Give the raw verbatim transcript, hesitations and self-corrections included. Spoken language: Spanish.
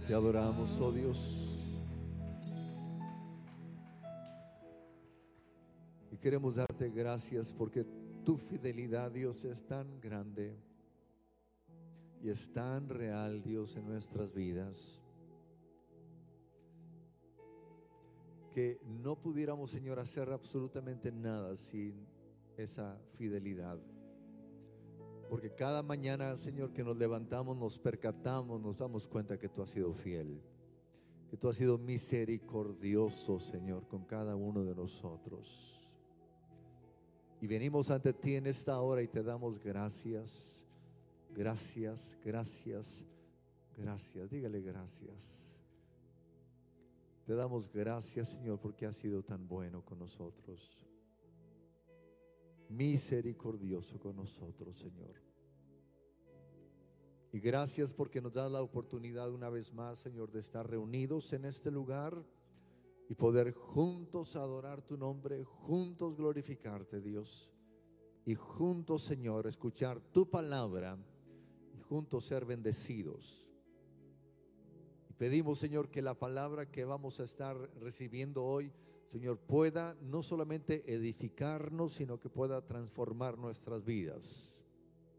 Te adoramos, oh Dios. Y queremos darte gracias porque tu fidelidad, Dios, es tan grande y es tan real, Dios, en nuestras vidas, que no pudiéramos, Señor, hacer absolutamente nada sin esa fidelidad. Porque cada mañana, Señor, que nos levantamos, nos percatamos, nos damos cuenta que tú has sido fiel, que tú has sido misericordioso, Señor, con cada uno de nosotros. Y venimos ante ti en esta hora y te damos gracias, gracias, gracias, gracias. Dígale gracias. Te damos gracias, Señor, porque has sido tan bueno con nosotros, misericordioso con nosotros, Señor. Y gracias porque nos das la oportunidad una vez más, Señor, de estar reunidos en este lugar y poder juntos adorar tu nombre, juntos glorificarte, Dios, y juntos, Señor, escuchar tu palabra y juntos ser bendecidos. Y pedimos, Señor, que la palabra que vamos a estar recibiendo hoy, Señor, pueda no solamente edificarnos, sino que pueda transformar nuestras vidas.